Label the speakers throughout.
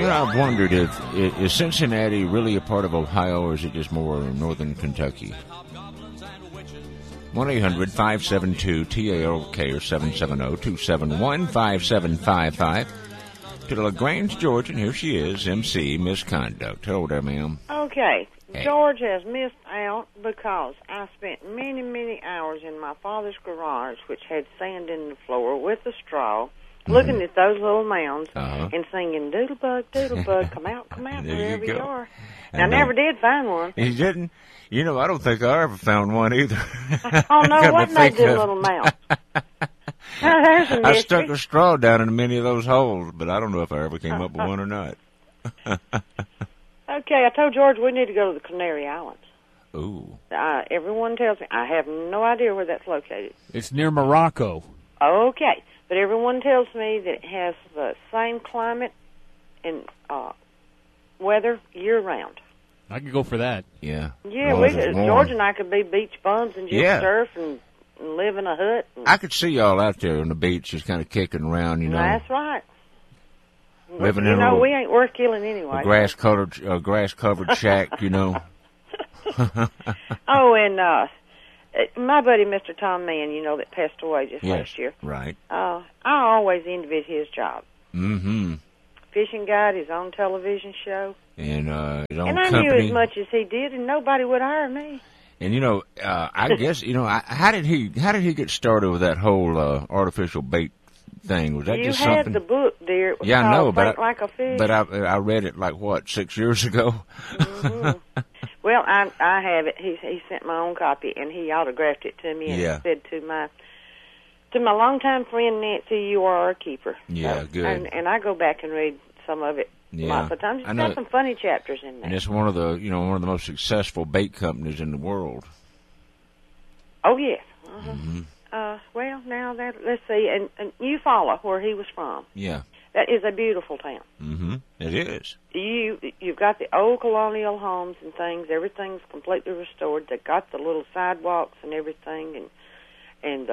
Speaker 1: I've wondered if is Cincinnati really a part of Ohio, or is it just more northern Kentucky? 1-800-572-TALK or 770-271-5755. To the LaGrange, Georgia, and here she is, MC Misconduct. Hello there, ma'am.
Speaker 2: Okay.
Speaker 1: Hey.
Speaker 2: George has missed out because I spent many, many hours in my father's garage, which had sand in the floor, with a straw, looking at those little mounds and singing, doodle-bug, come out, wherever you are. And I never did find one.
Speaker 1: You didn't? You know, I don't think I ever found one either.
Speaker 2: Oh, no, what made them little mounds? There's a mystery.
Speaker 1: I stuck a straw down in many of those holes, but I don't know if I ever came up with one or not.
Speaker 2: Okay, I told George we need to go to the Canary Islands.
Speaker 1: Ooh.
Speaker 2: Everyone tells me, I have no idea where that's located.
Speaker 3: It's near Morocco.
Speaker 2: Okay, but everyone tells me that it has the same climate and weather year-round.
Speaker 3: I could go for that.
Speaker 1: Yeah.
Speaker 2: Yeah, George and I could be beach bums and just surf and live in a hut.
Speaker 1: I could see y'all out there on the beach just kind of kicking around, you know.
Speaker 2: That's right.
Speaker 1: Living
Speaker 2: you
Speaker 1: in
Speaker 2: know, we ain't worth killing anyway.
Speaker 1: A grass-covered shack, you know.
Speaker 2: Oh, and my buddy, Mr. Tom Mann, you know, that passed away just last year.
Speaker 1: Right.
Speaker 2: I always envied his job.
Speaker 1: Mm-hmm.
Speaker 2: Fishing guide, his own television show.
Speaker 1: And his own
Speaker 2: and I
Speaker 1: company.
Speaker 2: knew as much as he did, and nobody would hire me.
Speaker 1: And, you know, I guess, you know, how did he get started with that whole artificial bait thing? Was that just something?
Speaker 2: You had the book, dear. It was
Speaker 1: I know,
Speaker 2: called Think Like a Fish.
Speaker 1: But I read it, 6 years ago?
Speaker 2: Mm-hmm. Well, I have it. He sent my own copy, and he autographed it to me and said to my longtime friend Nancy, "You are our keeper."
Speaker 1: Yeah,
Speaker 2: so,
Speaker 1: good.
Speaker 2: And I go back and read some of it lots of times. It's got some funny chapters in there.
Speaker 1: And it's one of the most successful bait companies in the world.
Speaker 2: Oh yes. Mm-hmm. Well, now let's see, and Eufaula, where he was from.
Speaker 1: Yeah.
Speaker 2: That is a beautiful town.
Speaker 1: Mm-hmm. It is.
Speaker 2: You've got the old colonial homes and things. Everything's completely restored. They've got the little sidewalks and everything, and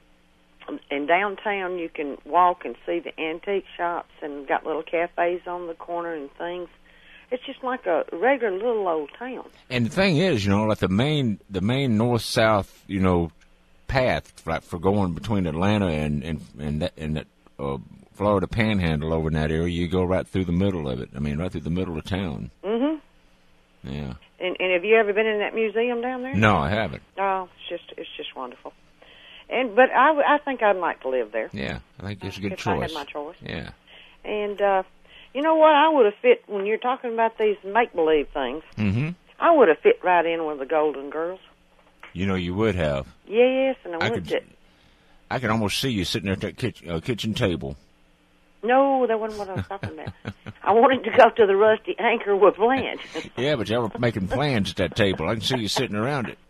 Speaker 2: downtown you can walk and see the antique shops and got little cafes on the corner and things. It's just like a regular little old town. And
Speaker 1: the thing is, like the main north-south, path for going between Atlanta and that Florida Panhandle over in that area, you go right through the middle of it. I mean, right through the middle of town.
Speaker 2: Mm-hmm.
Speaker 1: Yeah.
Speaker 2: And have you ever been in that museum down there?
Speaker 1: No, I haven't.
Speaker 2: Oh, it's just wonderful. But I think I'd like to live there.
Speaker 1: Yeah, I think it's a good
Speaker 2: if
Speaker 1: choice.
Speaker 2: I had my choice.
Speaker 1: Yeah.
Speaker 2: And you know what? I would have fit, when you're talking about these make-believe things,
Speaker 1: mm-hmm.
Speaker 2: I would have fit right in with the Golden Girls.
Speaker 1: You would have.
Speaker 2: Yes, and I
Speaker 1: could almost see you sitting there at that kitchen table.
Speaker 2: No, that wasn't what I was talking about. I wanted to go to the Rusty Anchor with Blanche.
Speaker 1: Yeah, but y'all were making plans at that table. I can see you sitting around it.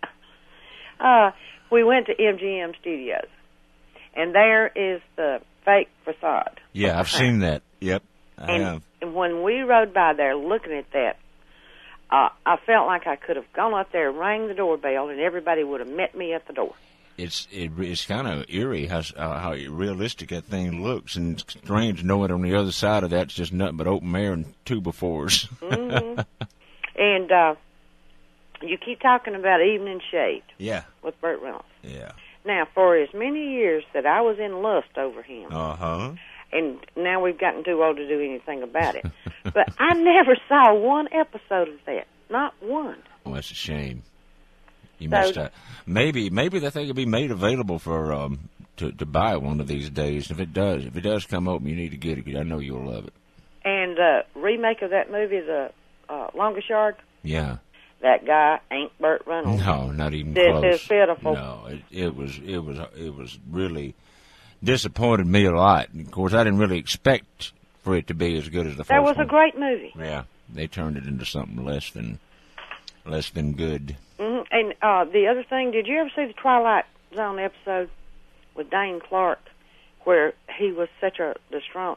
Speaker 2: We went to MGM Studios, and there is the fake facade.
Speaker 1: Yeah, I've seen that. Yep, I have.
Speaker 2: And when we rode by there looking at that, I felt like I could have gone up there, rang the doorbell, and everybody would have met me at the door.
Speaker 1: It's kind of eerie how realistic that thing looks, and it's strange knowing on the other side of that it's just nothing but open air and 2x4s.
Speaker 2: Mm-hmm. And you keep talking about Evening Shade.
Speaker 1: Yeah.
Speaker 2: With Burt Reynolds.
Speaker 1: Yeah.
Speaker 2: Now, for as many years that I was in lust over him, and now we've gotten too old to do anything about it, but I never saw one episode of that. Not one.
Speaker 1: Oh, that's a shame. You missed out. Maybe that thing could be made available for to buy one of these days. If it does come open, you need to get it. 'Cause I know you'll love it. And
Speaker 2: remake of that movie, The Longest Yard.
Speaker 1: Yeah.
Speaker 2: That guy ain't Burt Reynolds.
Speaker 1: No, not even close.
Speaker 2: This is pitiful.
Speaker 1: No, it was really disappointed me a lot. Of course, I didn't really expect for it to be as good as the first one.
Speaker 2: That was a great movie.
Speaker 1: Yeah, they turned it into something less than good.
Speaker 2: Mm-hmm. And the other thing, did you ever see the Twilight Zone episode with Dane Clark, where he was such a distraught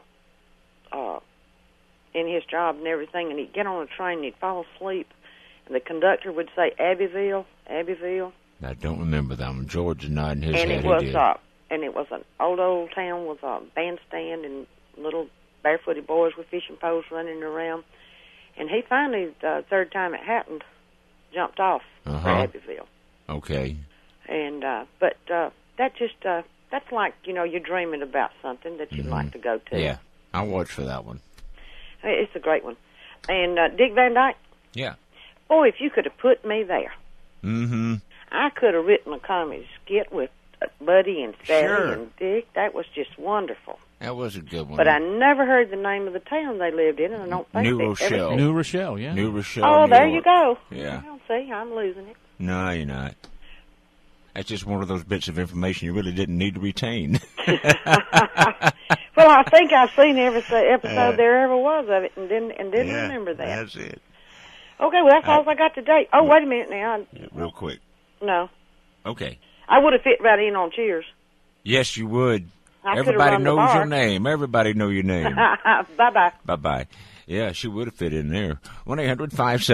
Speaker 2: in his job and everything, and he'd get on a train and he'd fall asleep, and the conductor would say, Abbeville, Abbeville.
Speaker 1: I don't remember that one. George nodding his head.
Speaker 2: And it was an old town with a bandstand and little barefooted boys with fishing poles running around. And he finally, the third time it happened, jumped off for Abbeville.
Speaker 1: Okay.
Speaker 2: And but that just that's like, you know, you're dreaming about something that you'd like to go to.
Speaker 1: Yeah, I'll watch for that one.
Speaker 2: It's a great one. And Dick Van Dyke.
Speaker 1: Yeah.
Speaker 2: Boy, if you could have put me there,
Speaker 1: Mm-hmm.
Speaker 2: I could have written a comedy skit with Buddy and Sally
Speaker 1: Sure.
Speaker 2: and Dick. That was just wonderful.
Speaker 1: That was a good one.
Speaker 2: But I never heard the name of the town they lived in, and I don't think
Speaker 1: New
Speaker 2: they
Speaker 1: Rochelle.
Speaker 2: ever...
Speaker 3: New Rochelle, yeah.
Speaker 1: New Rochelle.
Speaker 2: Oh,
Speaker 1: New
Speaker 2: there
Speaker 1: York.
Speaker 2: you go.
Speaker 1: Yeah.
Speaker 2: Well, see, I'm losing it.
Speaker 1: No, you're not. That's just one of those bits of information you really didn't need to retain.
Speaker 2: Well, I think I've seen every episode there ever was of it, and didn't
Speaker 1: Yeah,
Speaker 2: remember that.
Speaker 1: That's it.
Speaker 2: Okay, well, that's all I got today. Oh, wait a minute now.
Speaker 1: Yeah, real quick.
Speaker 2: No.
Speaker 1: Okay.
Speaker 2: I would have fit right in on Cheers.
Speaker 1: Yes, you would.
Speaker 2: I could've
Speaker 1: Everybody
Speaker 2: run the
Speaker 1: knows
Speaker 2: bar.
Speaker 1: your name. Everybody know your name.
Speaker 2: Bye-bye.
Speaker 1: Bye-bye. Yeah, she would have fit in there.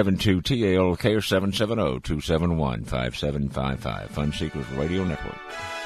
Speaker 1: 1-800-572-TALK or 770-271-5755. Fun Seekers Radio Network.